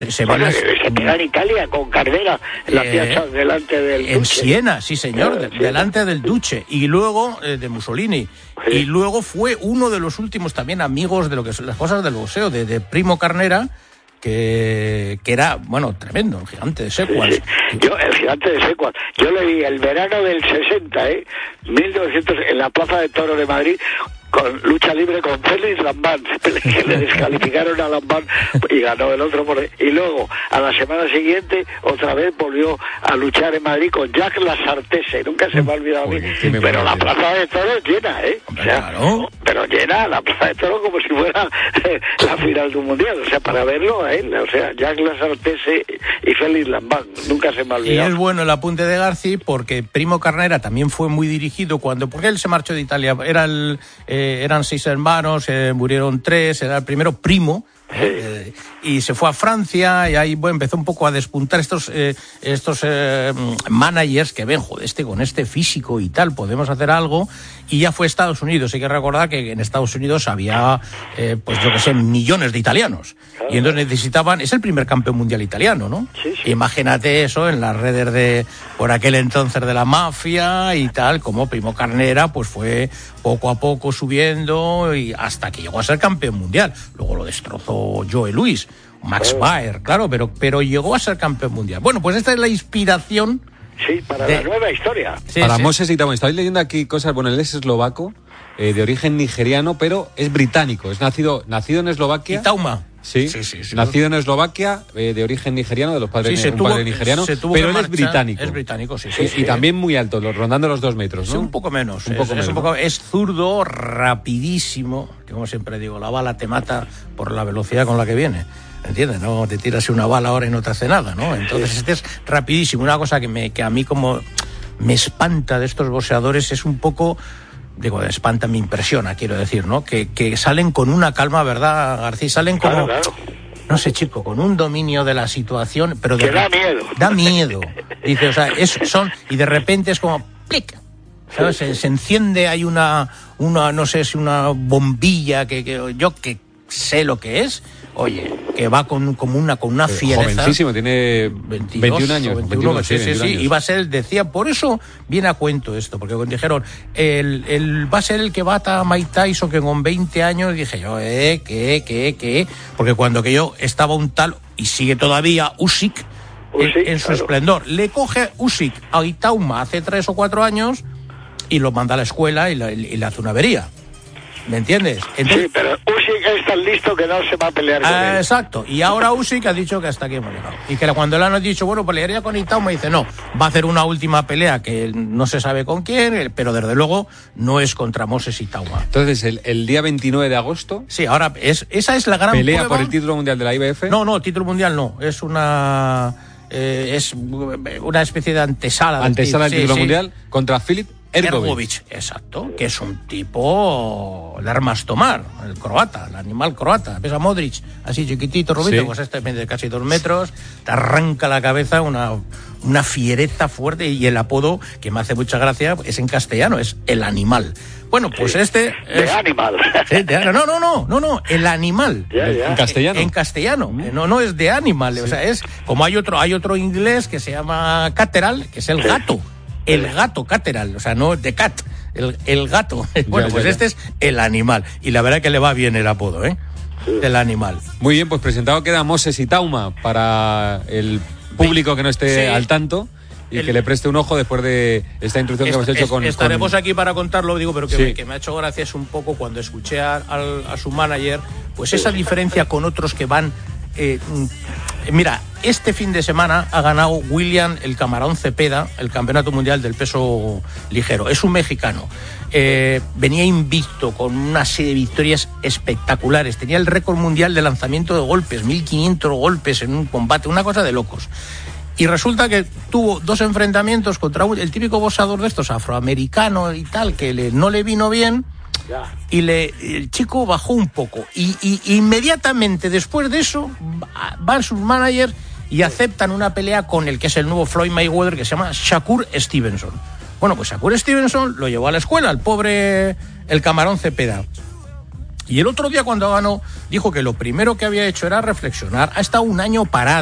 Se queda en Italia con Carrera en la piazza delante del Duce. En Siena, sí señor, delante del Duce, y luego de Mussolini. Sí. Y luego fue uno de los últimos también amigos de lo que son las cosas del boxeo, de Primo Carnera, que era, bueno, tremendo, el gigante de Sequas. Sí. El gigante de Sequas. Yo le vi el verano del 60, 1900, en la Plaza de Toros de Madrid, con lucha libre con Félix Lambán, que le descalificaron a Lambán y ganó el otro y luego a la semana siguiente otra vez volvió a luchar en Madrid con Jacques Lasartese, nunca se me ha olvidado a mí, pero la Plaza de Toros llena, o sea, claro. Pero llena la Plaza de Toros como si fuera la final de un mundial, o sea, para verlo a él, o sea, Jacques Lasartese y Félix Lambán, nunca se me ha olvidado. Y es bueno el apunte de García porque Primo Carnera también fue muy dirigido porque él se marchó de Italia, eran 6 hermanos, murieron 3, era el primero Primo, y se fue a Francia y ahí empezó un poco a despuntar estos managers que ven, joder, con este físico y tal, podemos hacer algo, y ya fue a Estados Unidos. Hay que recordar que en Estados Unidos había, pues yo que sé, millones de italianos, y entonces necesitaban, es el primer campeón mundial italiano, ¿no? Sí. Imagínate eso en las redes de, por aquel entonces, de la mafia y tal, como Primo Carnera, pues fue poco a poco subiendo y hasta que llegó a ser campeón mundial. Luego lo destrozó Joe Louis, Max Baer, claro, pero llegó a ser campeón mundial. Bueno, pues esta es la inspiración. Sí, para la nueva historia. Sí, para Moses Itauma. Estáis leyendo aquí cosas, bueno, él es eslovaco, de origen nigeriano, pero es británico, es nacido en Eslovaquia. Itauma. Sí, nacido en Eslovaquia, de origen nigeriano, de los padres un padre nigeriano, pero él es británico. Es británico, sí. Y también muy alto, rondando los 2 metros, ¿no? Sí, un poco menos. Es zurdo, rapidísimo, que como siempre digo, la bala te mata por la velocidad con la que viene. ¿Entiendes? No te tiras una bala ahora y no te hace nada, ¿no? Entonces este es rapidísimo. Una cosa que a mí como me espanta de estos boxeadores es un poco... Digo, espanta, me impresiona, quiero decir, ¿no? Que salen con una calma, ¿verdad, García? Salen como... Claro. No sé, chico, con un dominio de la situación, pero... Que da miedo. Da miedo. Dice, o sea, y de repente es como... ¡Plic! ¿Sabes? Se enciende, hay una no sé si una bombilla que yo que sé lo que es... Oye, que va con una fiereza. Jovencísimo, tiene 21 años. 21, sí. Y va a ser, decía, por eso viene a cuento esto, porque cuando dijeron, va a ser el que bata a Mike Tyson, que con 20 años, dije yo, ¿qué? Porque cuando que yo estaba un tal, y sigue todavía, Usyk en su esplendor. Le coge Usyk a Itauma hace 3 o 4 años, y lo manda a la escuela y le hace una avería. ¿Me entiendes? Entonces, sí, pero Usyk es tan listo que no se va a pelear con él. Exacto. Y ahora Usyk ha dicho que hasta aquí hemos llegado. Y que cuando le han dicho, bueno, pelearía con Itauma, dice, no, va a hacer una última pelea que no se sabe con quién, pero desde luego no es contra Moses Itauma. Entonces, el día 29 de agosto... Sí, ahora, esa es la gran ¿pelea prueba. por el título mundial de la IBF? No, título mundial no. Es una especie de antesala del título mundial contra Filip Hrgović, exacto, que es un tipo de armas tomar, el croata, el animal croata. Ves a Modric, así chiquitito, rubito, pues este mide casi 2 metros, te arranca la cabeza una fiereza fuerte, y el apodo, que me hace mucha gracia, es en castellano, es el animal. Bueno, pues de animal. Sí, no, el animal. En castellano. En castellano, no es de animal, o sea, es como hay otro inglés que se llama Cateral, que es el gato. El gato Cateral, o sea, no de cat, el gato. Bueno, pues este es el animal. Y la verdad que le va bien el apodo, del animal. Muy bien, pues presentado queda Moses Itauma para el público que no esté al tanto y que le preste un ojo después de esta introducción que hemos hecho con... Estaremos aquí para contarlo, digo, pero que me ha hecho gracia es un poco cuando escuché a su manager, pues esa diferencia con otros que van... mira, este fin de semana ha ganado William el Camarón Cepeda el campeonato mundial del peso ligero. Es un mexicano. Venía invicto con una serie de victorias espectaculares. Tenía el récord mundial de lanzamiento de golpes, 1500 golpes en un combate, una cosa de locos. Y resulta que tuvo 2 enfrentamientos contra el típico boxeador de estos, afroamericano y tal, que no le vino bien. Y el chico bajó un poco y inmediatamente después de eso van sus managers y aceptan una pelea con el que es el nuevo Floyd Mayweather, que se llama Shakur Stevenson. Bueno, pues Shakur Stevenson lo llevó a la escuela, el pobre el Camarón Cepeda, Y el otro día cuando ganó, dijo que lo primero que había hecho era reflexionar. Ha estado un año parado.